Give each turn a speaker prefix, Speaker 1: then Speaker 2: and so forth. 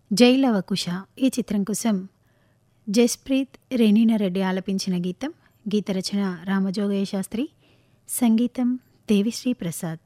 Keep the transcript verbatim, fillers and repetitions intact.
Speaker 1: జై లవకుశ ఈ చిత్రం కోసం జస్ప్రీత్ రెనీనారెడ్డి ఆలపించిన గీతం. గీత రచన రామజోగయ్య శాస్త్రి, సంగీతం దేవిశ్రీ ప్రసాద్.